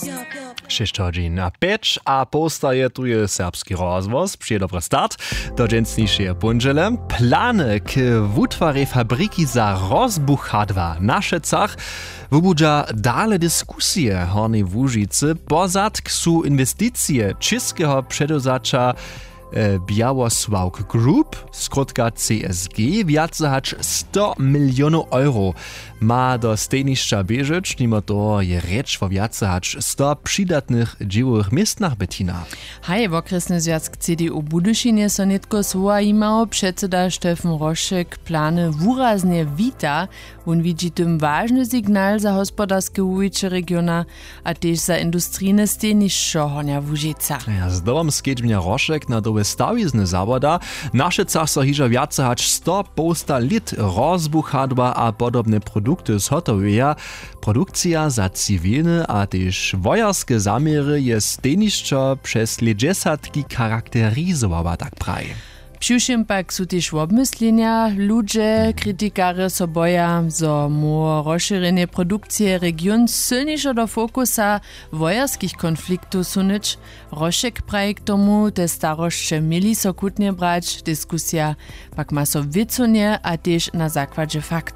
6:05 a postaje tu je serbski rozvoz, přije dobry start do dženstnišeje punžele. Plany k wutwarej fabriki za rozbuchadła na Šecach wybudza dale dyskusje Hornej Łužicy. Pozadk su inwestycje českého předozacza Białosławk Group, skrótka CSG, więcej hač 100 milionów euro ma do stejnišća biežeć, nimo toho je reč o więcej hač 100 przydatnych dziełowych miejscach Bettina. Hej, okresny związek CDU Budyšinie so netko imał předseda Stefan Rošek plany wuraznie wita. On widzi tym ważny sygnał za gospodarskie użycie regiona, a też za industryjne stejnišća Hornja Łužica. Ja, z domem skedźmia Rošek na dobe stawizny zawoda, na Šecach so hižo więcej hač 100 posta lit rozbuchadła a podobne produkty zhotowienia. Produkcja za cywilne a też wojarskie zamiery je stejnišća przez ledźesatki charakterizowała, tak praje. Přiwšim pak su też obmyslenia, ludzie, krytikary so boja, zo mu rozšířenie produkcie region silniejsze do fokusa wojarskich konfliktów sunyć. Rošek praje k tomu, te starošće mieli so kutnie brać, dyskusja pak ma so wycunie a też na zakładzie faktów.